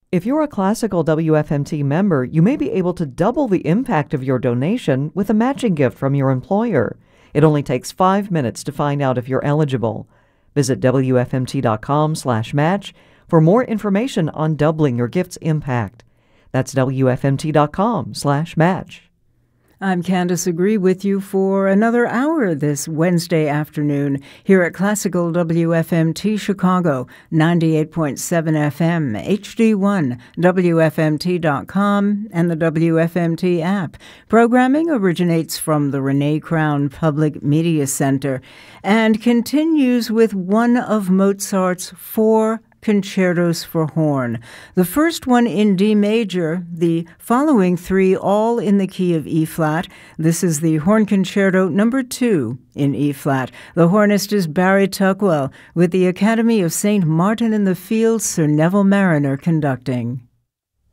If you're a classical WFMT member, you may be able to double the impact of your donation with a matching gift from your employer. It only takes 5 minutes to find out if you're eligible. Visit WFMT.com/match for more information on doubling your gift's impact. That's WFMT.com/match. I'm Candace Agree with you for another hour this Wednesday afternoon here at Classical WFMT Chicago, 98.7 FM, HD1, WFMT.com, and the WFMT app. Programming originates from the Renee Crown Public Media Center and continues with one of Mozart's 4 concertos for horn. The first one in D major, the following 3 all in the key of E flat. This is the Horn Concerto number 2 in E flat. The hornist is Barry Tuckwell with the Academy of St. Martin in the Fields, Sir Neville Mariner conducting.